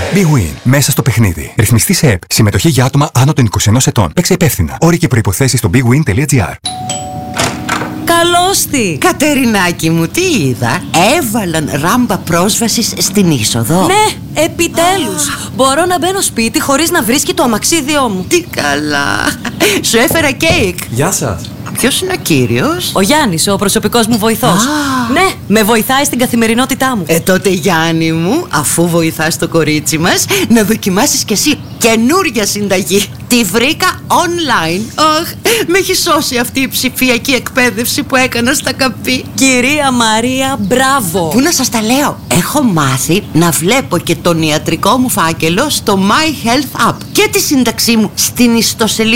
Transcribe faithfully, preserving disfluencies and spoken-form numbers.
BWIN. Μέσα στο παιχνίδι. Ρυθμιστή σε ΕΠ. Συμμετοχή για άτομα άνω των είκοσι ενός ετών. Παίξε υπεύθυνα. Όροι και προϋποθέσεις στο μπι γουίν τελεία τζι άρ. Καλώς τη! Κατερινάκη μου, τι είδα? Έβαλαν ράμπα πρόσβασης στην είσοδο. Ναι, επιτέλους! Μπορώ να μπαίνω σπίτι χωρίς να βρίσκει το αμαξίδιό μου. Τι καλά! Σου έφερα κέικ. Γεια σας. Ποιος είναι ο κύριος? Ο Γιάννης, ο προσωπικός μου βοηθός. Α. Ναι, με βοηθάει στην καθημερινότητά μου. Ε, τότε Γιάννη μου, αφού βοηθάς το κορίτσι μας, να δοκιμάσεις κι εσύ καινούρια συνταγή. Τη βρήκα online. Αχ, με έχει σώσει αυτή η ψηφιακή εκπαίδευση που έκανα στα καπί. Κυρία Μαρία, μπράβο! Πού να σας τα λέω? Έχω μάθει να βλέπω και τον ιατρικό μου φάκελο στο My Health App και τη σύνταξή μου στην ιστοσελίδα